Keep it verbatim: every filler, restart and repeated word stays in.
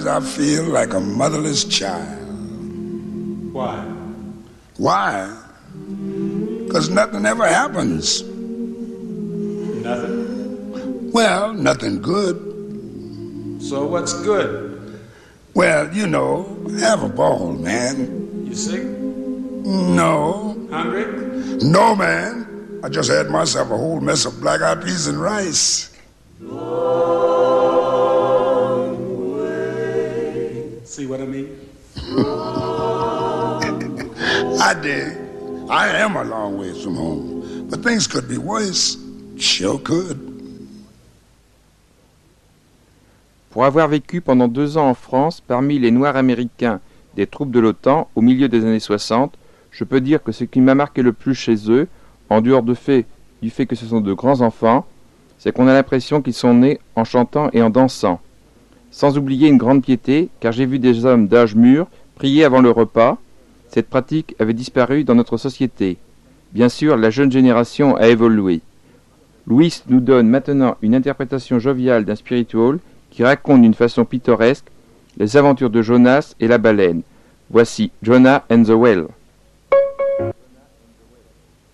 I feel like a motherless child. Why? Why? Because nothing ever happens. Nothing? Well, nothing good. So what's good? Well, you know, have a ball, man. You sick? No. Hungry? No, man. I just had myself a whole mess of black-eyed peas and rice. See what I mean? I dig. I am a long ways from home, but things could be worse. Sure could. Pour avoir vécu pendant deux ans en France parmi les Noirs américains des troupes de l'OTAN au milieu des années soixante, je peux dire que ce qui m'a marqué le plus chez eux, en dehors de fait, du fait que ce sont de grands enfants, c'est qu'on a l'impression qu'ils sont nés en chantant et en dansant. Sans oublier une grande piété, car j'ai vu des hommes d'âge mûr prier avant le repas. Cette pratique avait disparu dans notre société. Bien sûr, la jeune génération a évolué. Louis nous donne maintenant une interprétation joviale d'un spiritual qui raconte d'une façon pittoresque les aventures de Jonas et la baleine. Voici Jonah and the Whale.